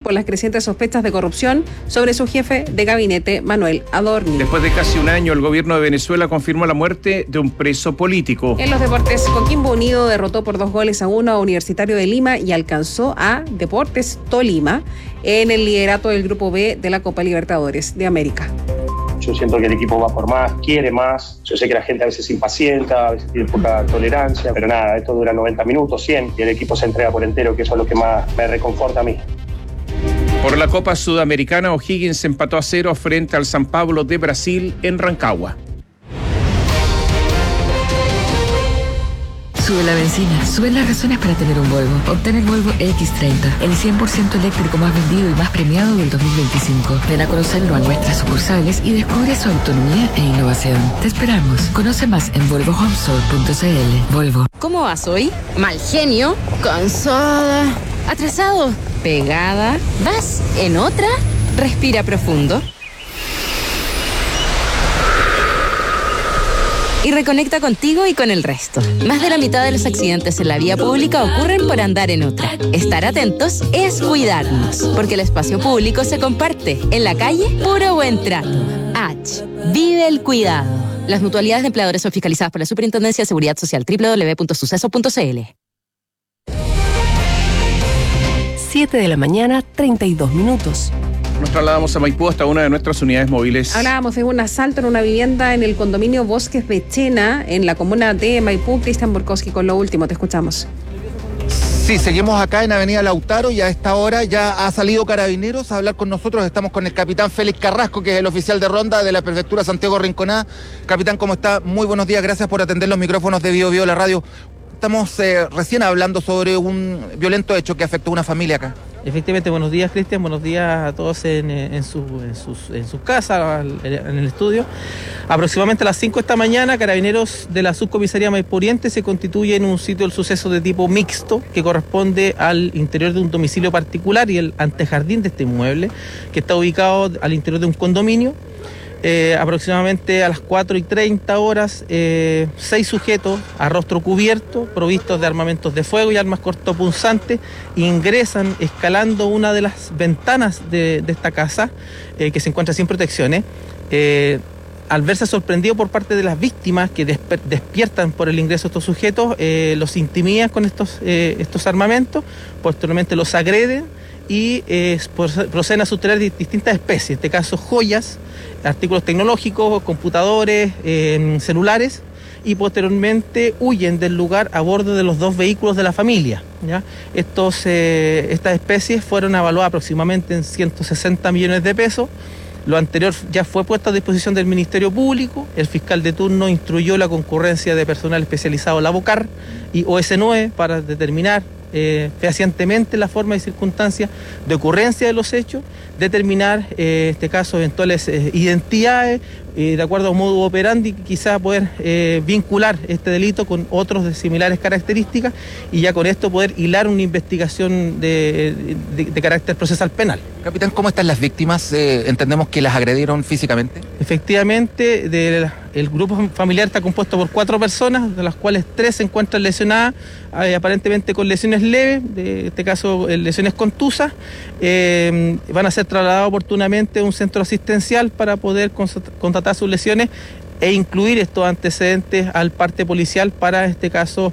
por las crecientes sospechas de corrupción sobre su jefe de gabinete, Manuel Adorni. Después de casi un año, el gobierno de Venezuela confirmó la muerte de un preso político. En los deportes, Coquimbo Unido derrotó por 2-1 a Universitario de Lima y alcanzó a Deportes Tolima en el liderato del Grupo B de la Copa Libertadores de América. Yo siento que el equipo va por más, quiere más. Yo sé que la gente a veces se impacienta, a veces tiene poca tolerancia, pero nada, esto dura 90 minutos, 100, y el equipo se entrega por entero, que eso es lo que más me reconforta a mí. Por la Copa Sudamericana, O'Higgins empató a 0 frente al San Pablo de Brasil en Rancagua. Sube la benzina, suben las razones para tener un Volvo. Obtén el Volvo X30, el 100% eléctrico más vendido y más premiado del 2025. Ven a conocerlo a nuestras sucursales y descubre su autonomía e innovación. Te esperamos. Conoce más en volvohomestore.cl. Volvo. ¿Cómo vas hoy? Mal genio, cansada, atrasado, pegada. ¿Vas en otra? Respira profundo. Y reconecta contigo y con el resto. Más de la mitad de los accidentes en la vía pública ocurren por andar en otra. Estar atentos es cuidarnos, porque el espacio público se comparte. En la calle, puro buen trato. H. Vive el cuidado. Las mutualidades de empleadores son fiscalizadas por la Superintendencia de Seguridad Social. www.suceso.cl. 7:32 a.m. Nos trasladamos a Maipú hasta una de nuestras unidades móviles. Hablábamos de un asalto en una vivienda en el condominio Bosques de Chena, en la comuna de Maipú. Cristian Borkowski con lo último, te escuchamos. Sí, seguimos acá en Avenida Lautaro y a esta hora ya ha salido Carabineros a hablar con nosotros. Estamos con el capitán Félix Carrasco, que es el oficial de ronda de la Prefectura Santiago Rinconada. Capitán, ¿cómo está? Muy buenos días, gracias por atender los micrófonos de Bio Bio, la radio. Estamos recién hablando sobre un violento hecho que afectó a una familia acá. Efectivamente, buenos días, Cristian, buenos días a todos en sus casas, en el estudio. Aproximadamente a las 5 de esta mañana, Carabineros de la Subcomisaría Maipú Oriente se constituye en un sitio del suceso de tipo mixto que corresponde al interior de un domicilio particular y el antejardín de este inmueble, que está ubicado al interior de un condominio. Aproximadamente a las 4:30 6 sujetos a rostro cubierto, provistos de armamentos de fuego y armas cortopunzantes, ingresan escalando una de las ventanas de esta casa, que se encuentra sin protecciones. Al verse sorprendido por parte de las víctimas que despiertan por el ingreso de estos sujetos, los intimidan con estos armamentos, posteriormente los agreden y proceden a sustraer distintas especies, en este caso joyas, artículos tecnológicos, computadores, celulares, y posteriormente huyen del lugar a bordo de los 2 vehículos de la familia, ¿ya? Estas especies fueron evaluadas aproximadamente en 160 millones de pesos. Lo anterior ya fue puesto a disposición del Ministerio Público. El fiscal de turno instruyó la concurrencia de personal especializado, la BOCAR y OS9, para determinar fehacientemente la forma y circunstancias de ocurrencia de los hechos, determinar en este caso eventuales identidades, de acuerdo a un modo operandi, quizá poder vincular este delito con otros de similares características y ya con esto poder hilar una investigación de carácter procesal penal. Capitán, ¿cómo están las víctimas? Entendemos que las agredieron físicamente. Efectivamente, el grupo familiar está compuesto por 4 personas, de las cuales 3 se encuentran lesionadas, aparentemente con lesiones leves, en este caso lesiones contusas. Van a ser trasladados oportunamente a un centro asistencial para poder constatar sus lesiones e incluir estos antecedentes al parte policial para, en este caso,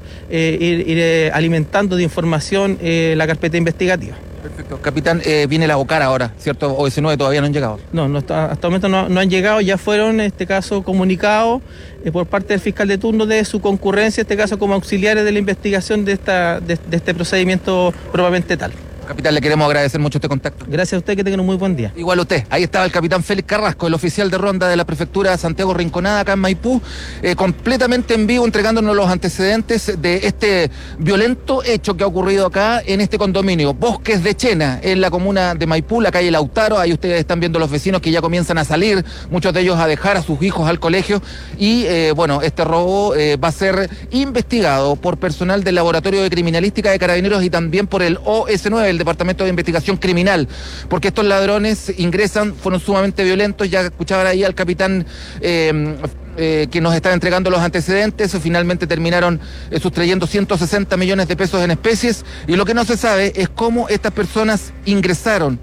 ir alimentando de información la carpeta investigativa. Perfecto. Capitán, viene la BOCAR ahora, ¿cierto? OS9 todavía no han llegado. No, hasta el momento no han llegado, ya fueron, en este caso, comunicados por parte del fiscal de turno de su concurrencia, en este caso como auxiliares de la investigación de este procedimiento propiamente tal. Capitán, le queremos agradecer mucho este contacto. Gracias a usted, que tengan un muy buen día. Igual a usted. Ahí estaba el capitán Félix Carrasco, el oficial de ronda de la Prefectura de Santiago Rinconada, acá en Maipú, completamente en vivo, entregándonos los antecedentes de este violento hecho que ha ocurrido acá en este condominio, Bosques de Chena, en la comuna de Maipú, la calle Lautaro. Ahí ustedes están viendo los vecinos que ya comienzan a salir, muchos de ellos a dejar a sus hijos al colegio. Y bueno, este robo va a ser investigado por personal del Laboratorio de Criminalística de Carabineros y también por el OS9, el Departamento de Investigación Criminal, porque estos ladrones fueron sumamente violentos. Ya escuchaban ahí al capitán que nos está entregando los antecedentes. Finalmente terminaron sustrayendo 160 millones de pesos en especies, y lo que no se sabe es cómo estas personas ingresaron